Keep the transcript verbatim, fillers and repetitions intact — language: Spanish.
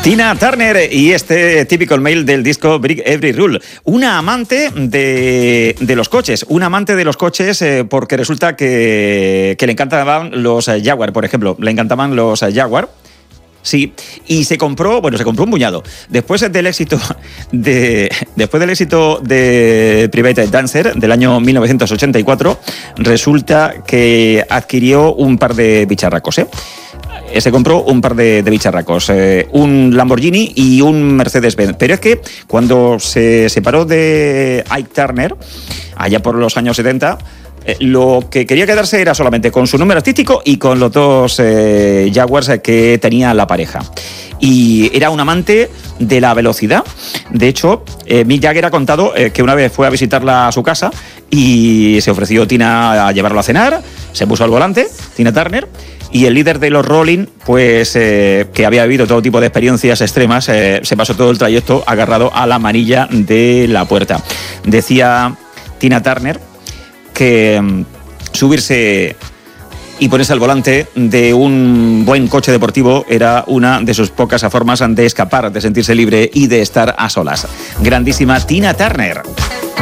Tina Turner y este típico mail del disco Break Every Rule. Una amante de, de los coches, una amante de los coches eh, porque resulta que, que le encantaban los Jaguar, por ejemplo. Le encantaban los Jaguar. Sí, y se compró, bueno, se compró un puñado. Después del éxito de, después del éxito de Private Dancer del año mil novecientos ochenta y cuatro, resulta que adquirió un par de bicharracos, ¿eh? Se compró un par de, de bicharracos, eh, un Lamborghini y un Mercedes-Benz. Pero es que cuando se separó de Ike Turner, allá por los años setenta, eh, lo que quería quedarse era solamente con su número artístico y con los dos eh, Jaguars que tenía la pareja. Y era un amante de la velocidad. De hecho, eh, Mick Jagger ha contado eh, que una vez fue a visitarla a su casa y se ofreció Tina a llevarlo a cenar, se puso al volante, Tina Turner. Y el líder de los Rolling, pues eh, que había vivido todo tipo de experiencias extremas, eh, se pasó todo el trayecto agarrado a la manilla de la puerta. Decía Tina Turner que um, subirse y ponerse al volante de un buen coche deportivo era una de sus pocas formas de escapar, de sentirse libre y de estar a solas. Grandísima Tina Turner.